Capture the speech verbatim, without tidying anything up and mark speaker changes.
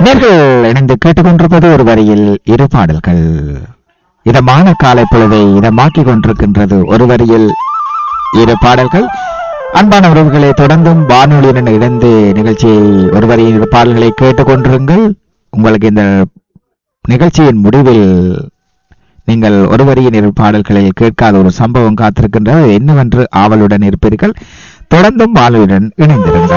Speaker 1: நேர்கள் இணைந்து கேட்டுக்கொண்டிருப்பது ஒரு வரியில் இரு பாடல்கள். இதமான காலை பொழுதை இதமாக்கிக் கொண்டிருக்கின்றது ஒரு வரியில் இரு பாடல்கள். அன்பான உறவுகளை தொடர்ந்தும் வானொலியுடன் இணைந்து நிகழ்ச்சியை ஒரு வரியில் இரு பாடல்களை கேட்டுக்கொண்டிருங்கள். உங்களுக்கு இந்த நிகழ்ச்சியின் முடிவில் நீங்கள் ஒரு வரியின் இரு பாடல்களில் கேட்காத ஒரு சம்பவம் காத்திருக்கின்றது. என்னவென்று ஆவலுடன் இருப்பீர்கள். தொடர்ந்தும் வானொலியுடன் இணைந்திருங்கள்.